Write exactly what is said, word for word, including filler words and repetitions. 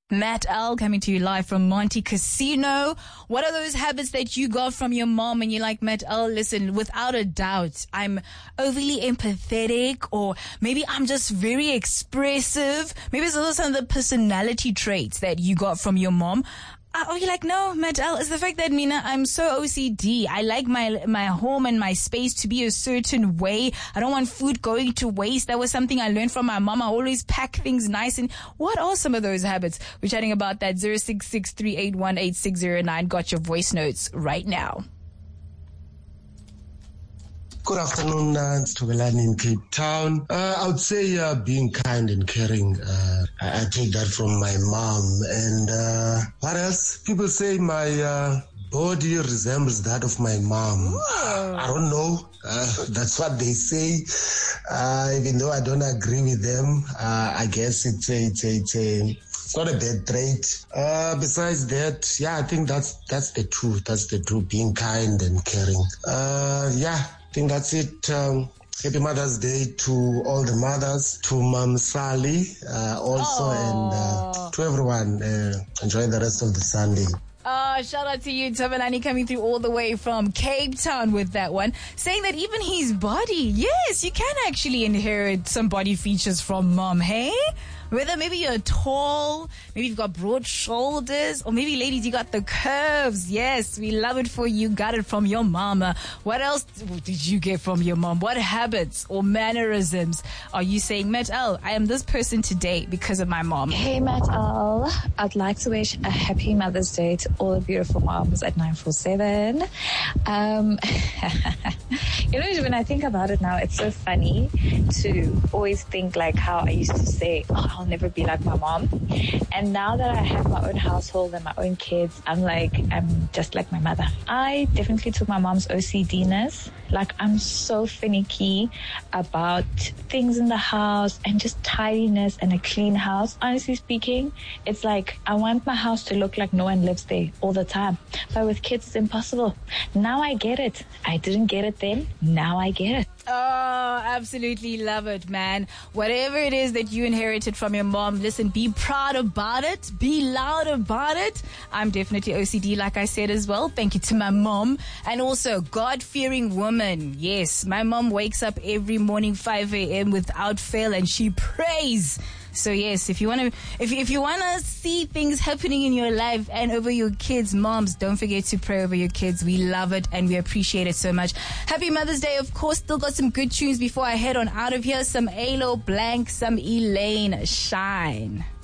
Matt L coming to you live from Monte Casino. What are those habits that you got from your mom and you're like, Matt L, listen, without a doubt, I'm overly empathetic, or maybe I'm just very expressive. Maybe it's also some of the personality traits that you got from your mom. Are you like, no, Matt L, it's the fact that, Mina, I'm so O C D. I like my my home and my space to be a certain way. I don't want food going to waste. That was something I learned from my mom. I always pack things nice. And what are some of those habits? We're chatting about that. zero six six three eight one eight six zero nine. Got your voice notes right now. Good afternoon, uh, it's Tobelani in Cape Town. Uh, I would say uh, being kind and caring. Uh, I, I take that from my mom. And uh, what else? People say my uh, body resembles that of my mom. Ooh. I don't know. Uh, that's what they say. Uh, even though I don't agree with them, uh, I guess it's a, it's a, it's a It's not a bad trait. Uh, besides that, yeah, I think that's that's the truth. That's the truth, being kind and caring. Uh, yeah, I think that's it. Um, happy Mother's Day to all the mothers, to Mom Sally uh, also, Aww. and uh, to everyone. Uh, enjoy the rest of the Sunday. Oh, shout out to you, Tabalani, coming through all the way from Cape Town with that one, saying that even his body, yes, you can actually inherit some body features from mom, hey? Whether maybe you're tall, maybe you've got broad shoulders, or maybe, ladies, you got the curves. Yes, we love it for you. Got it from your mama. What else did you get from your mom? What habits or mannerisms are you saying, Matt L, I am this person today because of my mom? Hey, Matt L, I'd like to wish a happy Mother's Day to all the beautiful moms at nine four seven. Um, you know, when I think about it now, it's so funny to always think like how I used to say, oh, I'll never be like my mom. And now that I have my own household and my own kids, I'm like, I'm just like my mother. I definitely took my mom's O C D-ness. Like, I'm so finicky about things in the house and just tidiness and a clean house. Honestly speaking, it's like I want my house to look like no one lives there all the time. But with kids, it's impossible. Now I get it. I didn't get it then. Now I get it. Oh, absolutely love it, man. Whatever it is that you inherited from your mom, listen, be proud about it. Be loud about it. I'm definitely O C D, like I said as well. Thank you to my mom. And also, God-fearing woman. Yes, my mom wakes up every morning five a.m. without fail, and she prays. So yes, if you want to, if if you want to see things happening in your life and over your kids, moms, don't forget to pray over your kids. We love it and we appreciate it so much. Happy Mother's Day, of course. Still got some good tunes before I head on out of here. Some A L O Blank, some Elaine Shine.